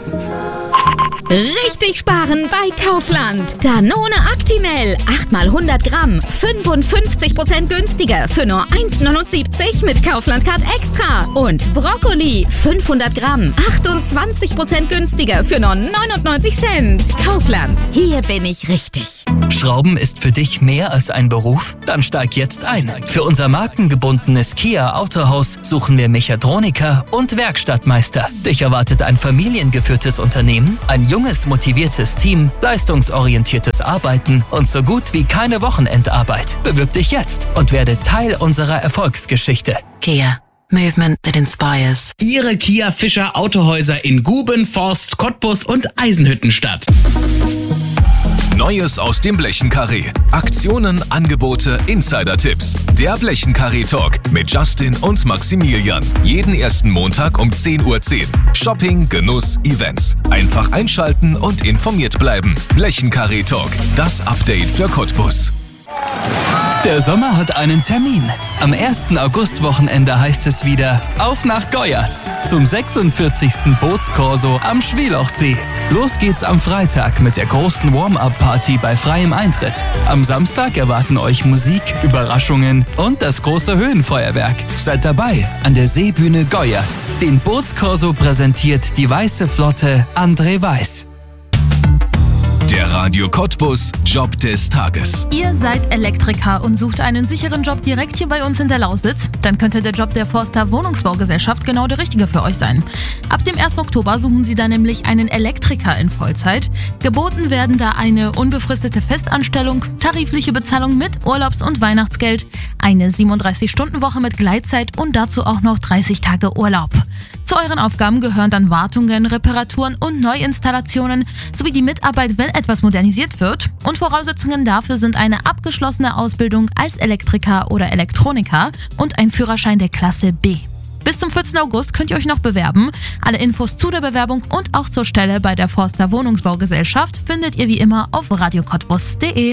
Richtig sparen bei Kaufland. Danone Actimel, 8 mal 100 Gramm, 55% günstiger für nur 1,79 mit Kaufland Card Extra. Und Brokkoli, 500 Gramm, 28% günstiger für nur 99 Cent. Kaufland, hier bin ich richtig. Schrauben ist für dich mehr als ein Beruf? Dann steig jetzt ein. Für unser markengebundenes Kia Autohaus suchen wir Mechatroniker und Werkstattmeister. Dich erwartet ein familiengeführtes Unternehmen, ein junges, motiviertes Team, leistungsorientiertes Arbeiten und so gut wie keine Wochenendarbeit. Bewirb dich jetzt und werde Teil unserer Erfolgsgeschichte. Kia. Movement that inspires. Ihre Kia Fischer Autohäuser in Guben, Forst, Cottbus und Eisenhüttenstadt. Neues aus dem Blechenkarree. Aktionen, Angebote, Insider-Tipps. Der Blechenkarree-Talk mit Justin und Maximilian. Jeden ersten Montag um 10:10 Uhr. Shopping, Genuss, Events. Einfach einschalten und informiert bleiben. Blechenkarree-Talk. Das Update für Cottbus. Der Sommer hat einen Termin. Am 1. August-Wochenende heißt es wieder auf nach Goyatz zum 46. Bootskorso am Schwielochsee. Los geht's am Freitag mit der großen Warm-Up-Party bei freiem Eintritt. Am Samstag erwarten euch Musik, Überraschungen und das große Höhenfeuerwerk. Seid dabei an der Seebühne Goyatz. Den Bootskorso präsentiert die Weiße Flotte André Weiß. Der Radio Cottbus Job des Tages. Ihr seid Elektriker und sucht einen sicheren Job direkt hier bei uns in der Lausitz? Dann könnte der Job der Forster Wohnungsbaugesellschaft genau der richtige für euch sein. Ab dem 1. Oktober suchen sie da nämlich einen Elektriker in Vollzeit. Geboten werden da eine unbefristete Festanstellung, tarifliche Bezahlung mit Urlaubs- und Weihnachtsgeld, eine 37-Stunden-Woche mit Gleitzeit und dazu auch noch 30 Tage Urlaub. Zu euren Aufgaben gehören dann Wartungen, Reparaturen und Neuinstallationen sowie die Mitarbeit, wenn etwas modernisiert wird. Und Voraussetzungen dafür sind eine abgeschlossene Ausbildung als Elektriker oder Elektroniker und ein Führerschein der Klasse B. Bis zum 14. August könnt ihr euch noch bewerben. Alle Infos zu der Bewerbung und auch zur Stelle bei der Forster Wohnungsbaugesellschaft findet ihr wie immer auf radiocottbus.de.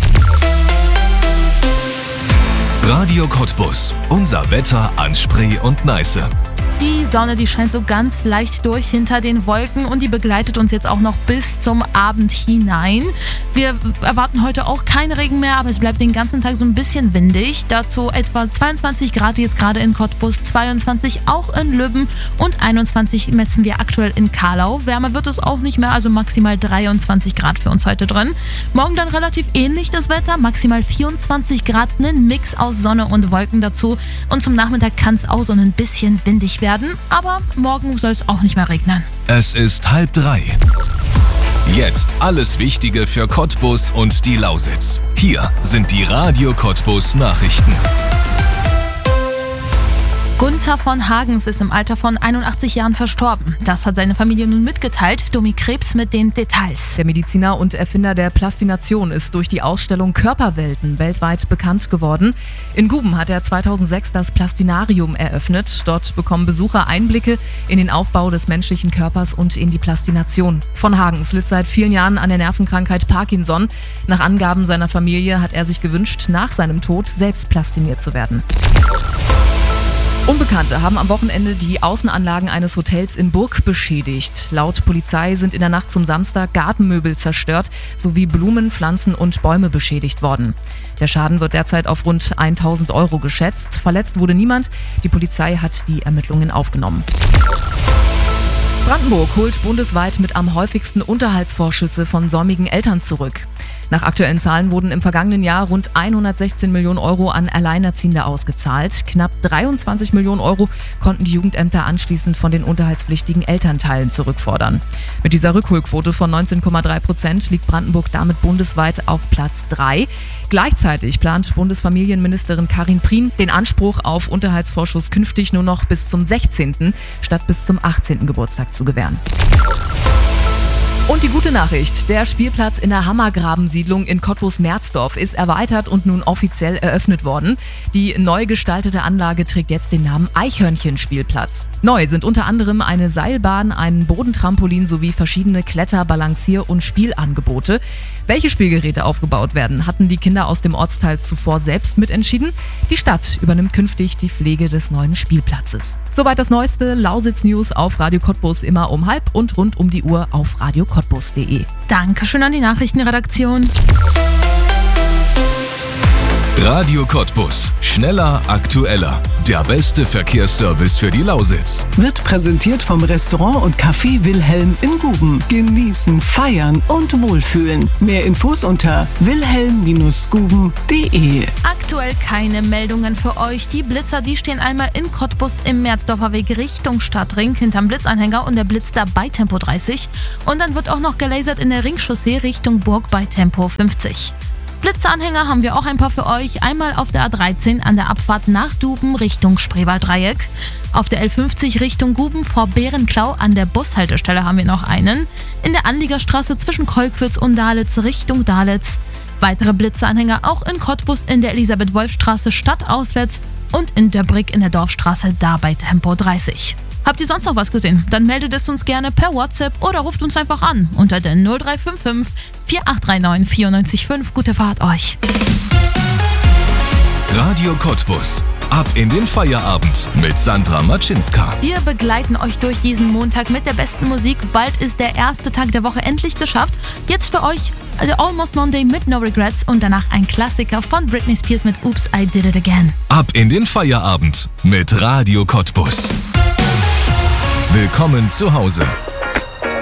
Radio Cottbus. Unser Wetter an Spree und Neiße. Die Sonne, die scheint so ganz leicht durch hinter den Wolken und die begleitet uns jetzt auch noch bis zum Abend hinein. Wir erwarten heute auch keinen Regen mehr, aber es bleibt den ganzen Tag so ein bisschen windig. Dazu etwa 22 Grad jetzt gerade in Cottbus, 22 auch in Lübben und 21 messen wir aktuell in Carlau. Wärmer wird es auch nicht mehr, also maximal 23 Grad für uns heute drin. Morgen dann relativ ähnlich das Wetter, maximal 24 Grad, einen Mix aus Sonne und Wolken dazu. Und zum Nachmittag kann es auch so ein bisschen windig werden, aber morgen soll es auch nicht mehr regnen. Es ist 2:30. Jetzt alles Wichtige für Cottbus und die Lausitz. Hier sind die Radio Cottbus Nachrichten. Gunther von Hagens ist im Alter von 81 Jahren verstorben. Das hat seine Familie nun mitgeteilt. Domi Krebs mit den Details. Der Mediziner und Erfinder der Plastination ist durch die Ausstellung Körperwelten weltweit bekannt geworden. In Guben hat er 2006 das Plastinarium eröffnet. Dort bekommen Besucher Einblicke in den Aufbau des menschlichen Körpers und in die Plastination. Von Hagens litt seit vielen Jahren an der Nervenkrankheit Parkinson. Nach Angaben seiner Familie hat er sich gewünscht, nach seinem Tod selbst plastiniert zu werden. Unbekannte haben am Wochenende die Außenanlagen eines Hotels in Burg beschädigt. Laut Polizei sind in der Nacht zum Samstag Gartenmöbel zerstört, sowie Blumen, Pflanzen und Bäume beschädigt worden. Der Schaden wird derzeit auf rund 1.000 € geschätzt. Verletzt wurde niemand. Die Polizei hat die Ermittlungen aufgenommen. Brandenburg holt bundesweit mit am häufigsten Unterhaltsvorschüsse von säumigen Eltern zurück. Nach aktuellen Zahlen wurden im vergangenen Jahr rund 116 Millionen € an Alleinerziehende ausgezahlt. Knapp 23 Millionen € konnten die Jugendämter anschließend von den unterhaltspflichtigen Elternteilen zurückfordern. Mit dieser Rückholquote von 19,3% liegt Brandenburg damit bundesweit auf Platz 3. Gleichzeitig plant Bundesfamilienministerin Karin Prien, den Anspruch auf Unterhaltsvorschuss künftig nur noch bis zum 16. statt bis zum 18. Geburtstag zu gewähren. Und die gute Nachricht, der Spielplatz in der Hammergraben-Siedlung in Cottbus-Merzdorf ist erweitert und nun offiziell eröffnet worden. Die neu gestaltete Anlage trägt jetzt den Namen Eichhörnchen-Spielplatz. Neu sind unter anderem eine Seilbahn, ein Bodentrampolin sowie verschiedene Kletter-, Balancier- und Spielangebote. Welche Spielgeräte aufgebaut werden, hatten die Kinder aus dem Ortsteil zuvor selbst mitentschieden. Die Stadt übernimmt künftig die Pflege des neuen Spielplatzes. Soweit das neueste Lausitz-News auf Radio Cottbus, immer um 12:30 und rund um die Uhr auf radiocottbus.de. Dankeschön an die Nachrichtenredaktion. Radio Cottbus. Schneller, aktueller. Der beste Verkehrsservice für die Lausitz. Wird präsentiert vom Restaurant und Café Wilhelm in Guben. Genießen, feiern und wohlfühlen. Mehr Infos unter wilhelm-guben.de. Aktuell keine Meldungen für euch. Die Blitzer, die stehen einmal in Cottbus im Merzdorfer Weg Richtung Stadtring hinterm Blitzanhänger und der blitzt da bei Tempo 30. Und dann wird auch noch gelasert in der Ringchaussee Richtung Burg bei Tempo 50. Blitzeranhänger haben wir auch ein paar für euch. Einmal auf der A13 an der Abfahrt nach Duben Richtung Spreewalddreieck. Auf der L50 Richtung Guben vor Bärenklau an der Bushaltestelle haben wir noch einen. In der Anliegerstraße zwischen Kolkwitz und Dahletz Richtung Dahletz. Weitere Blitzeranhänger auch in Cottbus in der Elisabeth-Wolf-Straße stadtauswärts und in Döbrick in der Dorfstraße da bei Tempo 30. Habt ihr sonst noch was gesehen? Dann meldet es uns gerne per WhatsApp oder ruft uns einfach an unter der 0355 4839 945. Gute Fahrt euch. Radio Cottbus. Ab in den Feierabend mit Sandra Matschinska. Wir begleiten euch durch diesen Montag mit der besten Musik. Bald ist der erste Tag der Woche endlich geschafft. Jetzt für euch Almost Monday mit No Regrets und danach ein Klassiker von Britney Spears mit Oops, I Did It Again. Ab in den Feierabend mit Radio Cottbus. Willkommen zu Hause.